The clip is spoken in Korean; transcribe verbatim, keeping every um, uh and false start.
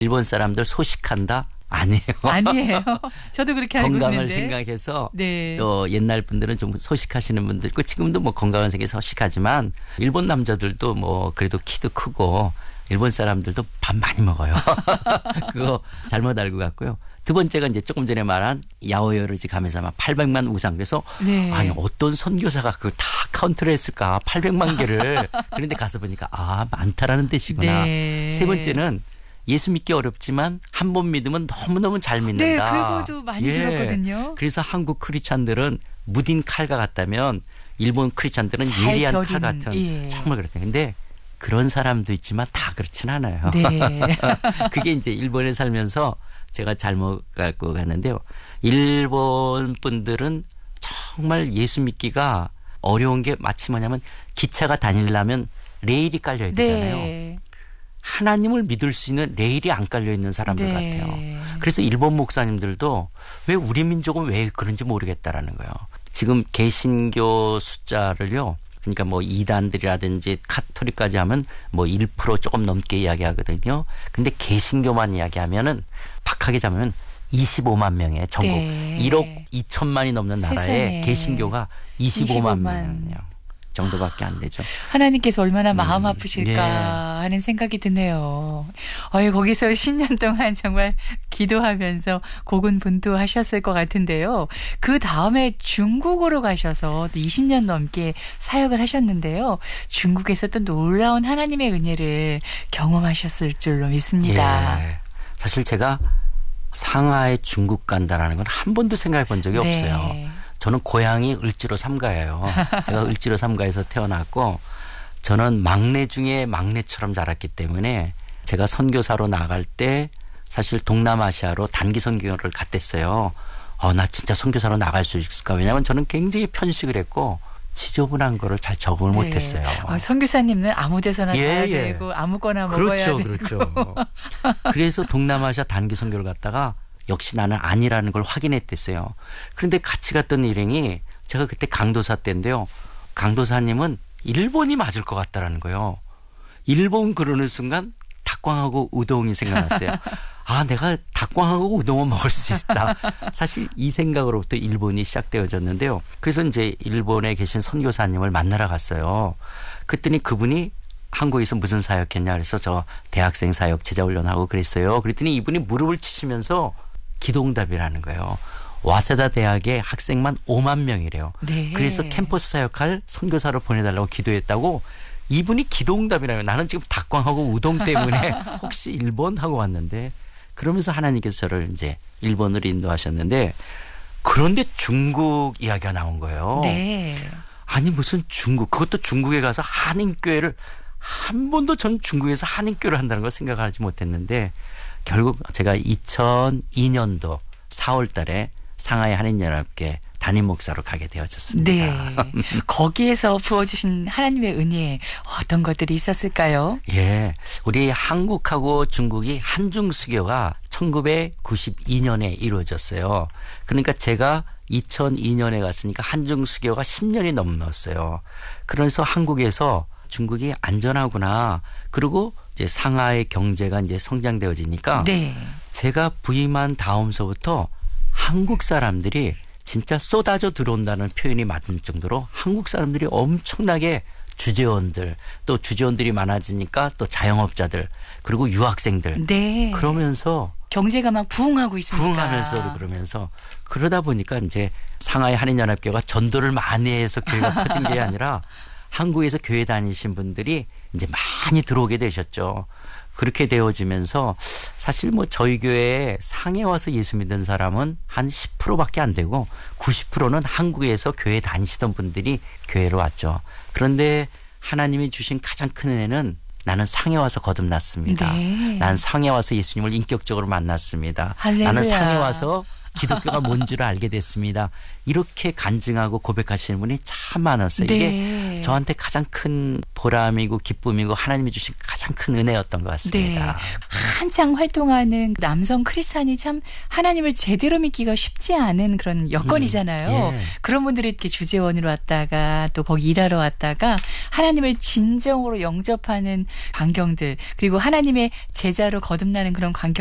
일본 사람들 소식한다? 아니에요. 아니에요. 저도 그렇게 알고 있는데. 건강을 생각해서 네. 또 옛날 분들은 좀 소식하시는 분들 있고 지금도 뭐 건강을 생각해서 소식하지만 일본 남자들도 뭐 그래도 키도 크고 일본 사람들도 밥 많이 먹어요. 그거 잘못 알고 갔고요. 두 번째가 이제 조금 전에 말한 야오요르지 가메사마 팔백만 우상. 그래서 네. 아니 어떤 선교사가 그걸 다 카운트를 했을까 팔백만 개를. 그런데 가서 보니까 아 많다라는 뜻이구나. 네. 세 번째는 예수 믿기 어렵지만 한 번 믿으면 너무너무 잘 믿는다. 네. 그거도 많이 예. 들었거든요. 그래서 한국 크리스찬들은 무딘 칼과 같다면 일본 크리스찬들은 잘 예리한 벼린, 칼 같은 예. 정말 그렇다. 근데 그런 사람도 있지만 다 그렇진 않아요. 네. 그게 이제 일본에 살면서 제가 잘못 갖고 갔는데요. 일본 분들은 정말 예수 믿기가 어려운 게 마치 뭐냐면 기차가 다니려면 레일이 깔려야 되잖아요. 네. 하나님을 믿을 수 있는 레일이 안 깔려 있는 사람들 네. 같아요. 그래서 일본 목사님들도 왜 우리 민족은 왜 그런지 모르겠다라는 거예요. 지금 개신교 숫자를요. 그러니까 뭐 이단들이라든지 카톨릭까지 하면 뭐 일 퍼센트 조금 넘게 이야기하거든요. 근데 개신교만 이야기하면은 박하게 잡으면 이십오만 명의 전국 네. 일억 이천만이 넘는 세상에. 나라에 개신교가 이십오만, 이십오만. 명 정도밖에 안 되죠. 하나님께서 얼마나 마음 음, 아프실까 예. 하는 생각이 드네요. 어이, 거기서 십 년 동안 정말 기도하면서 고군분투하셨을 것 같은데요. 그 다음에 중국으로 가셔서 또 이십 년 넘게 사역을 하셨는데요. 중국에서 또 놀라운 하나님의 은혜를 경험하셨을 줄로 믿습니다. 예. 사실 제가 상하이 중국 간다라는 건 한 번도 생각해 본 적이 네. 없어요. 저는 고향이 을지로 삼가예요. 제가 을지로 삼가에서 태어났고 저는 막내 중에 막내처럼 자랐기 때문에 제가 선교사로 나갈 때 사실 동남아시아로 단기 선교를 갔댔어요. 어, 나 진짜 선교사로 나갈 수 있을까? 왜냐하면 저는 굉장히 편식을 했고 지저분한 거를 잘 적응을 네. 못했어요. 어, 선교사님은 아무 데서나 예, 가야 예. 되고 아무거나 그렇죠, 먹어야 되고. 그렇죠. 그래서 동남아시아 단기 선교를 갔다가 역시 나는 아니라는 걸 확인했댔어요. 그런데 같이 갔던 일행이 제가 그때 강도사 때인데요. 강도사님은 일본이 맞을 것 같다라는 거예요. 일본 그러는 순간 닭광하고 우동이 생각났어요. 아, 내가 닭광하고 우동을 먹을 수 있다. 사실 이 생각으로부터 일본이 시작되어졌는데요. 그래서 이제 일본에 계신 선교사님을 만나러 갔어요. 그랬더니 그분이 한국에서 무슨 사역했냐 그래서 저 대학생 사역 제자훈련하고 그랬어요. 그랬더니 이분이 무릎을 치시면서 기도응답이라는 거예요. 와세다 대학의 학생만 오만 명이래요. 네. 그래서 캠퍼스 사역할 선교사로 보내달라고 기도했다고 이분이 기도응답이라면 나는 지금 닭광하고 우동 때문에 혹시 일본 하고 왔는데 그러면서 하나님께서 저를 이제 일본으로 인도하셨는데 그런데 중국 이야기가 나온 거예요. 네. 아니 무슨 중국 그것도 중국에 가서 한인교회를 한 번도 전 중국에서 한인교회를 한다는 걸 생각하지 못했는데 결국 제가 이천이 년도 사월 달에 상하이 한인연합회 담임 목사로 가게 되어졌습니다. 네. 거기에서 부어주신 하나님의 은혜 어떤 것들이 있었을까요? 예. 우리 한국하고 중국이 한중수교가 천구백구십이 년에 이루어졌어요. 그러니까 제가 이천이 년에 갔으니까 한중수교가 십 년이 넘었어요. 그래서 한국에서 중국이 안전하구나. 그리고 이제 상하이 경제가 이제 성장되어지니까 네. 제가 부임한 다음서부터 한국 사람들이 진짜 쏟아져 들어온다는 표현이 맞을 정도로 한국 사람들이 엄청나게 주재원들 또 주재원들이 많아지니까 또 자영업자들 그리고 유학생들 네. 그러면서 경제가 막 부흥하고 있습니다. 부흥하면서 그러면서 그러다 보니까 이제 상하이 한인연합교가 전도를 많이 해서 교회가 커진 게 아니라 한국에서 교회 다니신 분들이 이제 많이 들어오게 되셨죠. 그렇게 되어지면서 사실 뭐 저희 교회에 상해 와서 예수 믿은 사람은 한 십 퍼센트밖에 안 되고 구십 퍼센트는 한국에서 교회 다니시던 분들이 교회로 왔죠. 그런데 하나님이 주신 가장 큰 은혜는 나는 상해 와서 거듭났습니다. 네. 난 상해 와서 예수님을 인격적으로 만났습니다. 할렐루야. 나는 상해 와서 기독교가 뭔 줄 알게 됐습니다. 이렇게 간증하고 고백하시는 분이 참 많았어요. 네. 이게 저한테 가장 큰 보람이고 기쁨이고 하나님이 주신 가장 큰 은혜였던 것 같습니다. 네. 한창 활동하는 남성 크리스찬이 참 하나님을 제대로 믿기가 쉽지 않은 그런 여건이잖아요. 음, 예. 그런 분들이 이렇게 주재원으로 왔다가 또 거기 일하러 왔다가 하나님을 진정으로 영접하는 광경들 그리고 하나님의 제자로 거듭나는 그런 광경